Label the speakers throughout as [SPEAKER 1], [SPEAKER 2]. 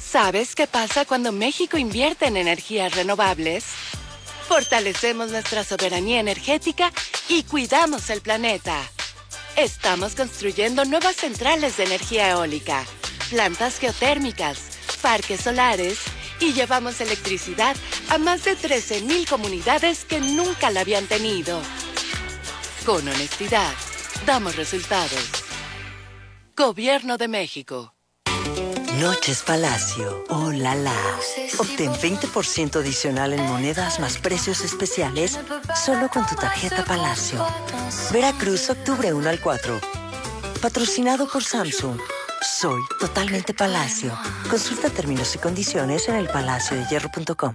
[SPEAKER 1] ¿Sabes qué pasa cuando México invierte en energías renovables? Fortalecemos nuestra soberanía energética y cuidamos el planeta. Estamos construyendo nuevas centrales de energía eólica, plantas geotérmicas, parques solares y llevamos electricidad a más de 13,000 comunidades que nunca la habían tenido. Con honestidad, damos resultados. Gobierno de México.
[SPEAKER 2] Noches Palacio. ¡Oh, la, la! Obtén 20% adicional en monedas más precios especiales solo con tu tarjeta Palacio. Veracruz, octubre 1 al 4. Patrocinado por Samsung. Soy totalmente Palacio. Consulta términos y condiciones en elpalaciodehierro.com.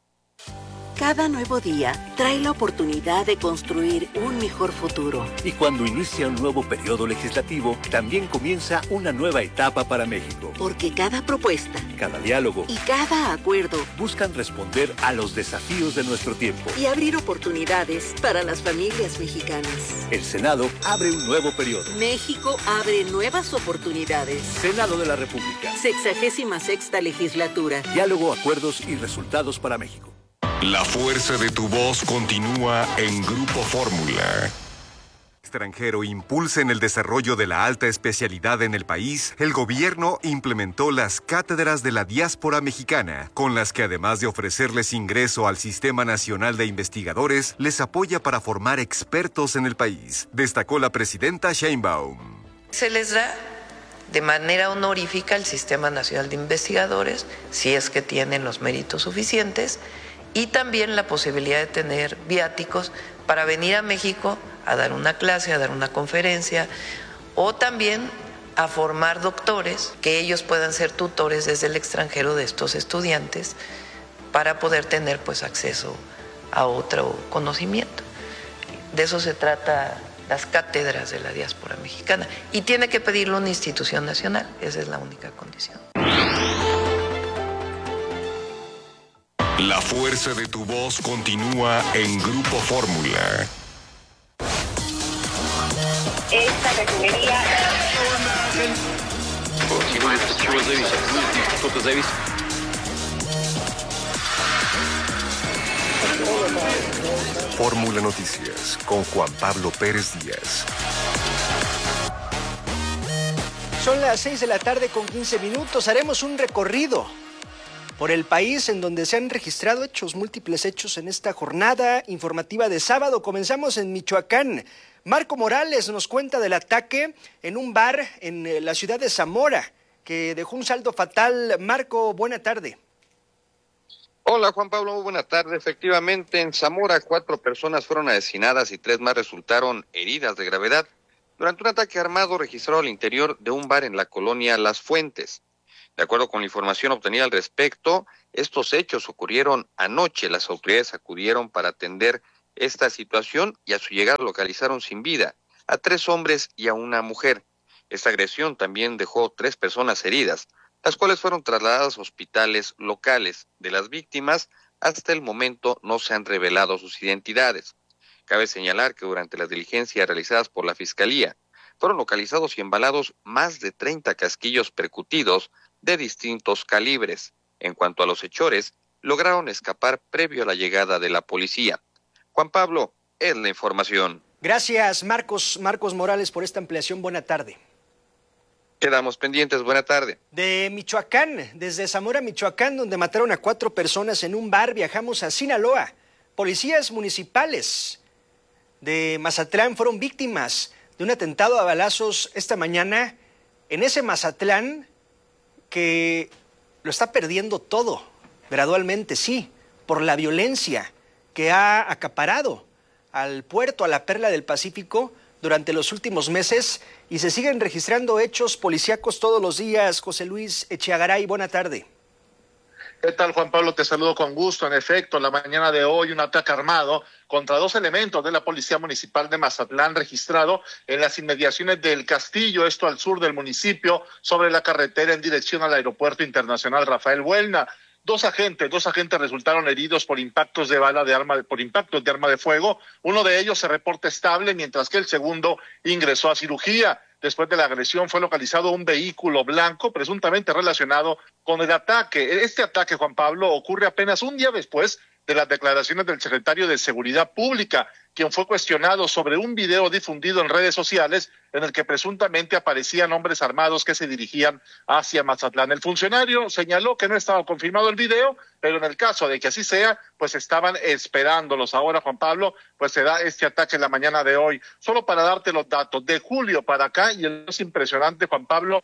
[SPEAKER 3] Cada nuevo día trae la oportunidad de construir un mejor futuro.
[SPEAKER 4] Y cuando inicia un nuevo periodo legislativo, también comienza una nueva etapa para México.
[SPEAKER 3] Porque cada propuesta,
[SPEAKER 4] cada diálogo
[SPEAKER 3] y cada acuerdo
[SPEAKER 4] buscan responder a los desafíos de nuestro tiempo
[SPEAKER 3] y abrir oportunidades para las familias mexicanas.
[SPEAKER 4] El Senado abre un nuevo periodo.
[SPEAKER 3] México abre nuevas oportunidades.
[SPEAKER 4] Senado de la República.
[SPEAKER 3] 66ª legislatura.
[SPEAKER 4] Diálogo, acuerdos y resultados para México.
[SPEAKER 5] La fuerza de tu voz continúa en Grupo Fórmula.
[SPEAKER 6] Extranjero impulsen el desarrollo de la alta especialidad en el país, el gobierno implementó las cátedras de la diáspora mexicana, con las que además de ofrecerles ingreso al Sistema Nacional de Investigadores, les apoya para formar expertos en el país, destacó la presidenta Sheinbaum.
[SPEAKER 7] Se les da de manera honorífica al Sistema Nacional de Investigadores, si es que tienen los méritos suficientes, y también la posibilidad de tener viáticos para venir a México a dar una clase, a dar una conferencia, o también a formar doctores, que ellos puedan ser tutores desde el extranjero de estos estudiantes para poder tener pues acceso a otro conocimiento. De eso se trata las cátedras de la diáspora mexicana, y tiene que pedirlo una institución nacional, esa es la única condición.
[SPEAKER 5] La fuerza de tu voz continúa en Grupo Fórmula.
[SPEAKER 8] Esta refinería...
[SPEAKER 6] Fórmula Noticias con Juan Pablo Pérez Díaz.
[SPEAKER 9] Son las 6 de la tarde con 15 minutos. Haremos un recorrido por el país en donde se han registrado múltiples hechos en esta jornada informativa de sábado. Comenzamos en Michoacán. Marco Morales nos cuenta del ataque en un bar en la ciudad de Zamora, que dejó un saldo fatal. Marco, buena tarde.
[SPEAKER 10] Hola Juan Pablo, muy buena tarde. Efectivamente, en Zamora 4 personas fueron asesinadas y 3 más resultaron heridas de gravedad durante un ataque armado registrado al interior de un bar en la colonia Las Fuentes. De acuerdo con la información obtenida al respecto, estos hechos ocurrieron anoche. Las autoridades acudieron para atender esta situación y a su llegada localizaron sin vida a 3 hombres y a una mujer. Esta agresión también dejó 3 personas heridas, las cuales fueron trasladadas a hospitales locales. De las víctimas, hasta el momento no se han revelado sus identidades. Cabe señalar que durante las diligencias realizadas por la Fiscalía, fueron localizados y embalados más de 30 casquillos percutidos de distintos calibres. En cuanto a los hechores, lograron escapar previo a la llegada de la policía. Juan Pablo, es la información.
[SPEAKER 9] Gracias, Marcos Morales, por esta ampliación. Buena tarde.
[SPEAKER 10] Quedamos pendientes, buena tarde.
[SPEAKER 9] De Michoacán, desde Zamora, Michoacán, donde mataron a 4 personas en un bar, viajamos a Sinaloa. Policías municipales de Mazatlán fueron víctimas de un atentado a balazos esta mañana en ese Mazatlán que lo está perdiendo todo, gradualmente, sí, por la violencia que ha acaparado al puerto, a la perla del Pacífico, durante los últimos meses, y se siguen registrando hechos policíacos todos los días. José Luis Echeagaray, buena tarde.
[SPEAKER 11] ¿Qué tal, Juan Pablo? Te saludo con gusto. En efecto, la mañana de hoy un ataque armado contra 2 elementos de la Policía Municipal de Mazatlán registrado en las inmediaciones del Castillo, esto al sur del municipio, sobre la carretera en dirección al Aeropuerto Internacional Rafael Buelna. Dos agentes resultaron heridos por impactos de arma de fuego. Uno de ellos se reporta estable, mientras que el segundo ingresó a cirugía. después de la agresión, fue localizado un vehículo blanco presuntamente relacionado con el ataque. Este ataque, Juan Pablo, ocurre apenas un día después de las declaraciones del secretario de Seguridad Pública, quien fue cuestionado sobre un video difundido en redes sociales en el que presuntamente aparecían hombres armados que se dirigían hacia Mazatlán. El funcionario señaló que no estaba confirmado el video, pero en el caso de que así sea, pues estaban esperándolos. Ahora, Juan Pablo, pues se da este ataque en la mañana de hoy. Solo para darte los datos, de julio para acá, y el es impresionante, Juan Pablo,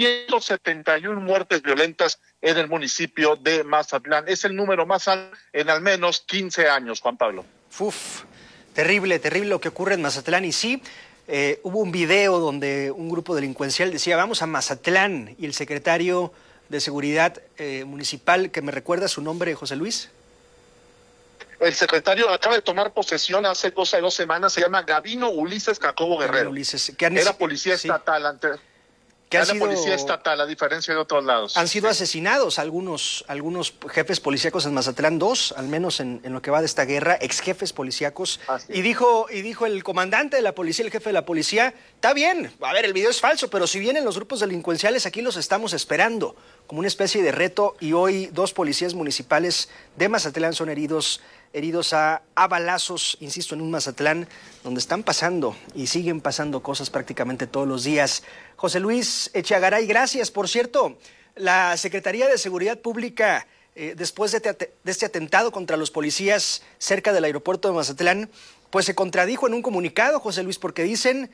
[SPEAKER 11] 171 muertes violentas en el municipio de Mazatlán. Es el número más alto en al menos 15 años, Juan Pablo.
[SPEAKER 9] Uf, terrible lo que ocurre en Mazatlán. Y sí, hubo un video donde un grupo delincuencial decía, vamos a Mazatlán, y el secretario de Seguridad Municipal, que me recuerda su nombre, José Luis.
[SPEAKER 11] El secretario acaba de tomar posesión hace cosa de 2 semanas, se llama Gabino Ulises Jacobo Guerrero. Era policía estatal antes. Policía estatal, a diferencia de otros lados.
[SPEAKER 9] Han sido asesinados algunos jefes policíacos en Mazatlán, 2, al menos en lo que va de esta guerra, ex jefes policíacos. Y dijo el comandante de la policía, el jefe de la policía, está bien, a ver, el video es falso, pero si vienen los grupos delincuenciales, aquí los estamos esperando, como una especie de reto, y hoy 2 policías municipales de Mazatlán son heridos a balazos, insisto, en un Mazatlán donde están pasando y siguen pasando cosas prácticamente todos los días. José Luis Echeagaray, gracias. Por cierto, la Secretaría de Seguridad Pública, después de este atentado contra los policías cerca del aeropuerto de Mazatlán, pues se contradijo en un comunicado, José Luis, porque dicen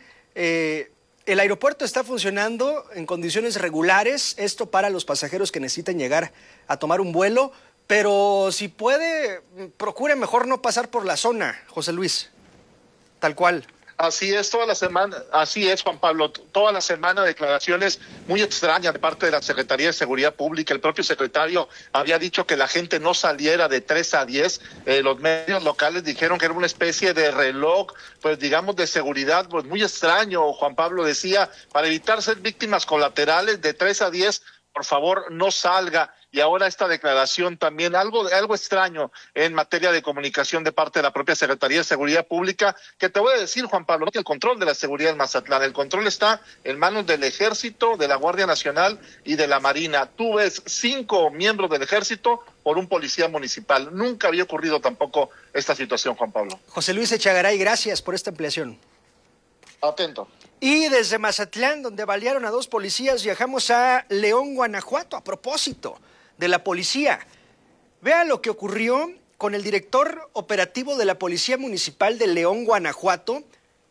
[SPEAKER 9] el aeropuerto está funcionando en condiciones regulares, esto para los pasajeros que necesitan llegar a tomar un vuelo, pero si puede, procure mejor no pasar por la zona, José Luis, tal cual.
[SPEAKER 11] Así es, toda la semana, así es, Juan Pablo, toda la semana declaraciones muy extrañas de parte de la Secretaría de Seguridad Pública. El propio secretario había dicho que la gente no saliera de 3 a 10. Los medios locales dijeron que era una especie de reloj, pues digamos, de seguridad, pues muy extraño. Juan Pablo decía, para evitar ser víctimas colaterales de 3 a 10, por favor, no salga. Y ahora esta declaración también, algo extraño en materia de comunicación de parte de la propia Secretaría de Seguridad Pública, que te voy a decir, Juan Pablo, que el control de la seguridad en Mazatlán, el control está en manos del Ejército, de la Guardia Nacional y de la Marina. Tú ves 5 miembros del Ejército por un policía municipal. Nunca había ocurrido tampoco esta situación, Juan Pablo.
[SPEAKER 9] José Luis Echeagaray, gracias por esta ampliación.
[SPEAKER 11] Atento.
[SPEAKER 9] Y desde Mazatlán, donde balearon a 2 policías, viajamos a León, Guanajuato, a propósito de la policía. Vea lo que ocurrió con el director operativo de la Policía Municipal de León, Guanajuato.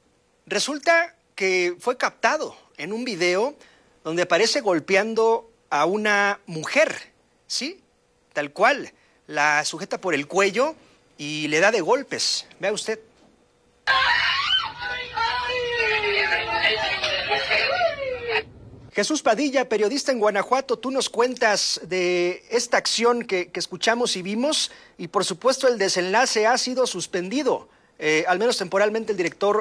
[SPEAKER 9] Resulta que fue captado en un video donde aparece golpeando a una mujer, ¿sí? Tal cual, la sujeta por el cuello y le da de golpes. Vea usted. Jesús Padilla, periodista en Guanajuato, tú nos cuentas de esta acción que escuchamos y vimos, y por supuesto el desenlace ha sido suspendido, al menos temporalmente, el director